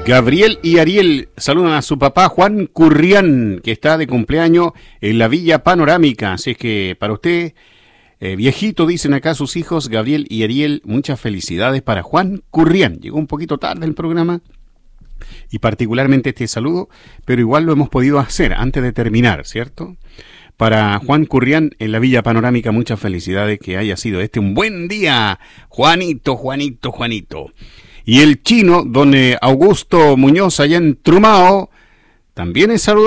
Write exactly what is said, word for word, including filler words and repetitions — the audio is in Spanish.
Gabriel y Ariel saludan a su papá Juan Currián, que está de cumpleaños en la Villa Panorámica. Así es que para usted, eh, viejito, dicen acá sus hijos, Gabriel y Ariel, muchas felicidades para Juan Currián. Llegó un poquito tarde el programa y particularmente este saludo, pero igual lo hemos podido hacer antes de terminar, ¿cierto? Para Juan Currián en la Villa Panorámica, muchas felicidades, que haya sido este un buen día, Juanito, Juanito, Juanito. Y el chino, don Augusto Muñoz, allá en Trumao, también es saludado.